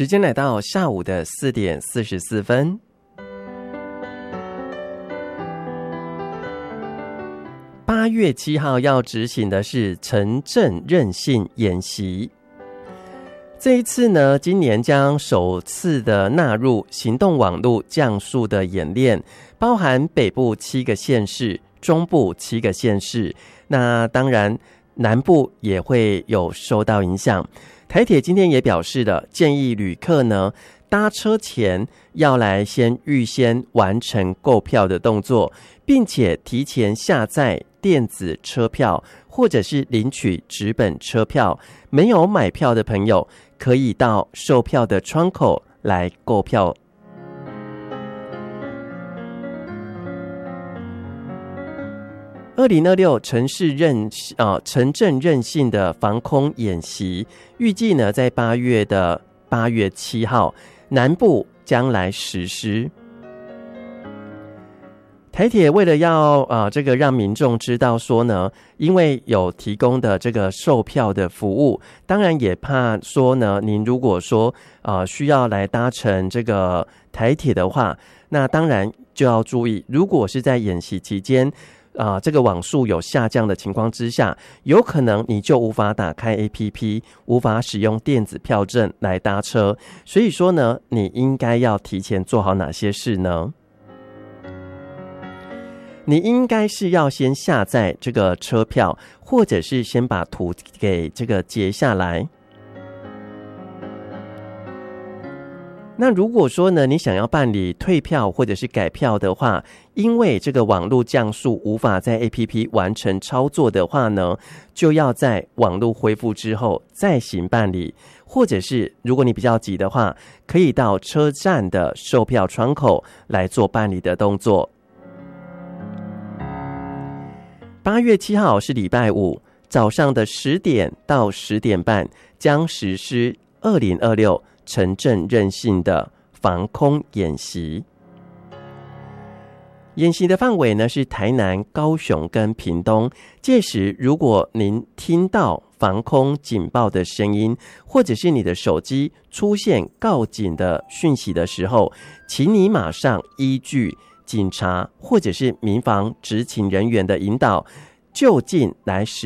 时间来到下午的4点44分。8月7号要执行的是城镇韧性演习。这一次呢，今年将首次的纳入行动网络降速的演练，包含北部7个县市、中部7个县市，那当然南部也会有受到影响。台铁今天也表示了，建议旅客呢搭车前要来预先完成购票的动作，并且提前下载电子车票或者是领取纸本车票。没有买票的朋友可以到售票的窗口来购票。2026城镇韧性的防空演习，预计呢在8月7号南部将来实施。台铁为了要让民众知道说呢，因为有提供的这个售票的服务，当然也怕说呢，您如果说需要来搭乘这个台铁的话，那当然就要注意，如果是在演习期间这个网速有下降的情况之下，有可能你就无法打开 APP， 无法使用电子票证来搭车。所以说呢，你应该要提前做好哪些事呢？你应该是要先下载这个车票，或者是先把图给这个截下来。那如果说呢，你想要办理退票或者是改票的话，因为这个网络降速无法在 APP 完成操作的话呢，就要在网络恢复之后再行办理，或者是如果你比较急的话，可以到车站的售票窗口来做办理的动作。8月7号是礼拜五，早上的10点到10点半将实施2026城镇韧性的防空演习。演习的范围呢是台南、高雄跟屏东。届时如果您听到防空警报的声音，或者是你的手机出现告警的讯息的时候，请你马上依据警察或者是民防执勤人员的引导，就近来使